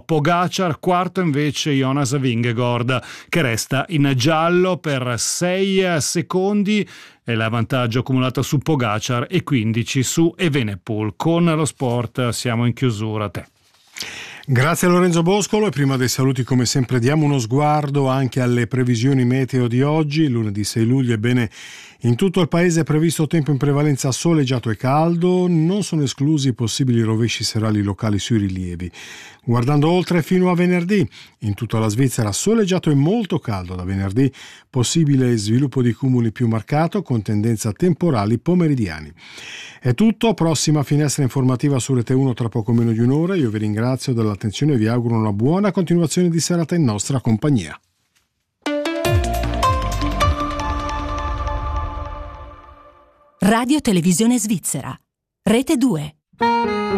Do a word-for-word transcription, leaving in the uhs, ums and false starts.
Pogacar, quarto invece Jonas Vingegaard, che resta in giallo per sei secondi, e l'avvantaggio accumulato su Pogacar e quindici su Evenepoel. Con lo sport siamo in chiusura. A te. Grazie a Lorenzo Boscolo, e prima dei saluti come sempre diamo uno sguardo anche alle previsioni meteo di oggi, lunedì sei luglio. Ebbene, in tutto il paese è previsto tempo in prevalenza soleggiato e caldo, non sono esclusi possibili rovesci serali locali sui rilievi. Guardando oltre fino a venerdì, in tutta la Svizzera soleggiato e molto caldo da venerdì, possibile sviluppo di cumuli più marcato con tendenza a temporali pomeridiani. È tutto, prossima finestra informativa su Rete uno tra poco meno di un'ora. Io vi ringrazio dell'attenzione e vi auguro una buona continuazione di serata in nostra compagnia. Radio Televisione Svizzera, Rete due.